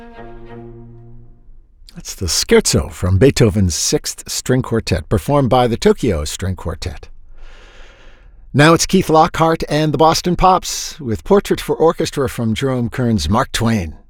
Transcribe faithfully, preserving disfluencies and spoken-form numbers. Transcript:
That's the Scherzo from Beethoven's Sixth String Quartet, performed by the Tokyo String Quartet. Now it's Keith Lockhart and the Boston Pops with Portrait for Orchestra from Jerome Kern's Mark Twain.